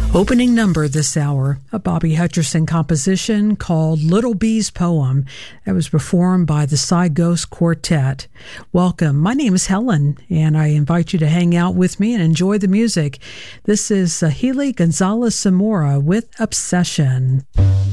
Opening number this hour, a Bobby Hutcherson composition called Little Bee's Poem that was performed by the Psy Ghost Quartet. Welcome. My name is Helen, and I invite you to hang out with me and enjoy the music. This is Healy Gonzalez Zamora with Obsession.